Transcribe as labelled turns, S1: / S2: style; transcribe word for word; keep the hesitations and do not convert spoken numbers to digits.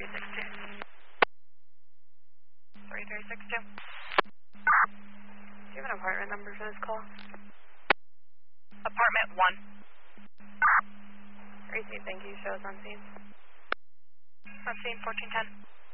S1: three six two. three three six two. Do you have an apartment number for this call?
S2: Apartment one.
S1: Receive, thank you. Show us on scene.
S2: On scene fourteen ten.